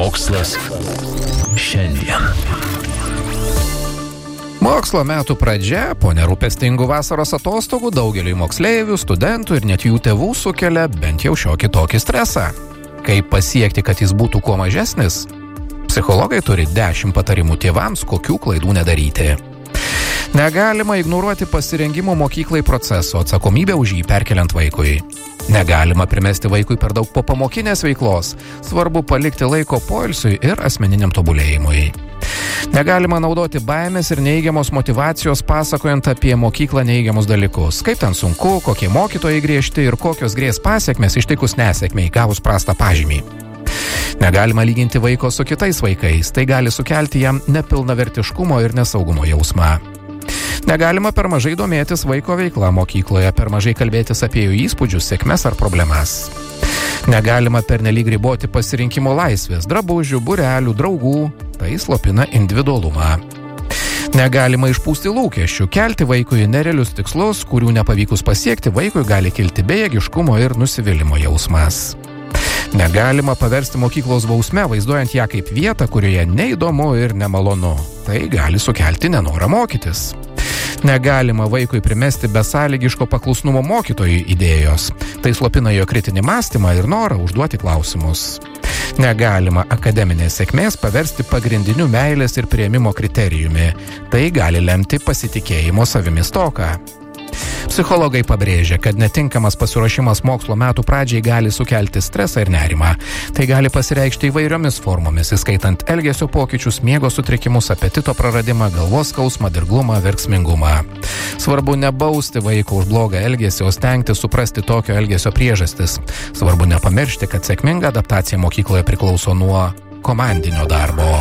Mokslas šiandien. Mokslo metų pradžia, po nerūpestingų vasaros atostogų, daugeliui moksleivių, studentų ir net jų tėvų sukelia bent jau šiokį tokį stresą. Kaip pasiekti, kad jis būtų kuo mažesnis? Psichologai turi 10 patarimų tėvams, kokių klaidų nedaryti. Negalima ignoruoti pasirengimo mokyklai proceso, atsakomybę už jį perkeliant vaikui. Negalima primesti vaikui per daug popamokinės veiklos, svarbu palikti laiko poilsiui ir asmeniniam tobulėjimui. Negalima naudoti baimės ir neigiamos motyvacijos pasakojant apie mokyklą neigiamus dalykus. Kaip ten sunku, kokie mokytojai griežti ir kokios grės pasiekmes ištikus nesėkmei gavus prastą pažymį. Negalima lyginti vaiko su kitais vaikais, tai gali sukelti jam nepilnavertiškumo ir nesaugumo jausmą. Negalima per mažai domėtis vaiko veikla mokykloje, per mažai kalbėtis apie jų įspūdžius, sėkmes ar problemas. Negalima pernelyg riboti pasirinkimo laisvės, drabužių, būrelių, draugų, tai slopina individualumą. Negalima išpūsti lūkesčių, kelti vaikui nerealius tikslus, kurių nepavykus pasiekti, vaikui gali kilti bejėgiškumo ir nusivylimo jausmas. Negalima paversti mokyklos bausme, vaizduojant ją kaip vietą, kurioje neįdomu ir nemalonu. Tai gali sukelti nenorą mokytis. Negalima vaikui primesti besąlygiško paklusnumo mokytojui idėjos. Tai slopina jo kritinį mąstymą ir norą užduoti klausimus. Negalima akademinės sėkmės paversti pagrindiniu meilės ir priėmimo kriterijumi. Tai gali lemti pasitikėjimo savimi stoką. Psichologai pabrėžia, kad netinkamas pasiruošimas mokslo metų pradžiai gali sukelti stresą ir nerimą. Tai gali pasireikšti įvairiomis formomis, įskaitant elgesio pokyčius, miego sutrikimus, apetito praradimą, galvos skausmą, dirglumą, verksmingumą. Svarbu nebausti vaiko už blogą elgesį, o stengti suprasti tokio elgesio priežastis. Svarbu nepamiršti, kad sėkminga adaptacija mokykloje priklauso nuo komandinio darbo.